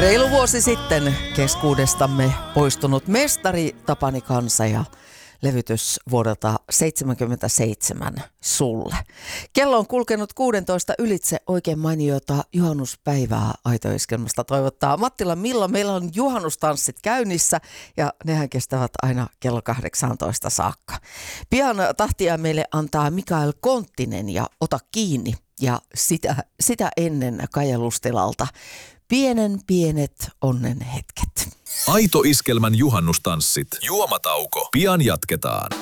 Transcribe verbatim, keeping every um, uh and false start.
Reilu vuosi sitten keskuudestamme poistunut mestari Tapani Kansa ja levytys vuodelta seitsemänkymmentäseitsemän Sulle. Kello on kulkenut kuusitoista ylitse. Oikein mainiota juhannuspäivää Aito-iskelmasta toivottaa Mattila Milla. Meillä on juhannustanssit käynnissä ja nehän kestävät aina kello kahdeksantoista saakka. Pian tahtia meille antaa Mikael Konttinen ja Ota kiinni ja sitä, sitä ennen Kaija Lustilalta. Pienen pienet onnen hetket. Aito-iskelmän juhannustanssit. Juomatauko. Pian jatketaan.